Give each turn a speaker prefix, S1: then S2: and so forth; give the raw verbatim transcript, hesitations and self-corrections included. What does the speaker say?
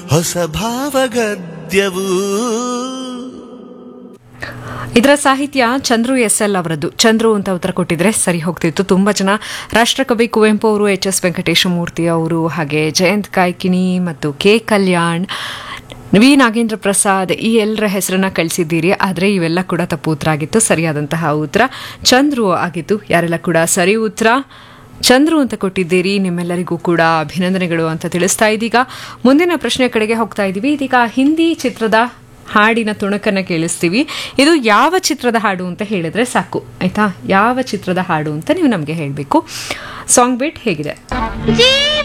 S1: ಹೊಸ ಭಾವಗದ್ಯವು.
S2: ಇದರ ಸಾಹಿತ್ಯ ಚಂದ್ರು ಎಸ್ ಎಲ್ ಅವರದ್ದು. ಚಂದ್ರು ಅಂತ ಉತ್ತರ ಕೊಟ್ಟಿದ್ರೆ ಸರಿ ಹೋಗ್ತಿತ್ತು. ತುಂಬಾ ಜನ ರಾಷ್ಟ್ರಕವಿ ಕುವೆಂಪು ಅವರು, ಎಚ್ ಎಸ್ ವೆಂಕಟೇಶ ಮೂರ್ತಿ ಅವರು, ಹಾಗೆ ಜಯಂತ್ ಕಾಯ್ಕಿಣಿ ಮತ್ತು ಕೆ ಕಲ್ಯಾಣ್, ವಿ ನಾಗೇಂದ್ರ ಪ್ರಸಾದ್ ಈ ಎಲ್ಲರ ಹೆಸರನ್ನ ಕಳಿಸಿದ್ದೀರಿ. ಆದರೆ ಇವೆಲ್ಲ ಕೂಡ ತಪ್ಪು ಉತ್ತರ ಆಗಿತ್ತು. ಸರಿಯಾದಂತಹ ಉತ್ತರ ಚಂದ್ರು ಆಗಿತ್ತು. ಯಾರೆಲ್ಲ ಕೂಡ ಸರಿ ಉತ್ತರ ಚಂದ್ರು ಅಂತ ಕೊಟ್ಟಿದ್ದೀರಿ, ನಿಮ್ಮೆಲ್ಲರಿಗೂ ಕೂಡ ಅಭಿನಂದನೆಗಳು ಅಂತ ತಿಳಿಸ್ತಾ ಇದ್ದೀಗ ಮುಂದಿನ ಪ್ರಶ್ನೆ ಕಡೆಗೆ ಹೋಗ್ತಾ ಇದ್ದೀವಿ. ಇದೀಗ ಹಿಂದಿ ಚಿತ್ರದ ಹಾಡಿನ ತುಣುಕನ್ನು ಕೇಳಿಸ್ತೀವಿ. ಇದು ಯಾವ ಚಿತ್ರದ ಹಾಡು ಅಂತ ಹೇಳಿದ್ರೆ ಸಾಕು, ಆಯ್ತಾ? ಯಾವ ಚಿತ್ರದ ಹಾಡು ಅಂತ ನೀವು ನಮಗೆ ಹೇಳಬೇಕು. ಸಾಂಗ್ ಬಿಟ್ ಹೇಗಿದೆ?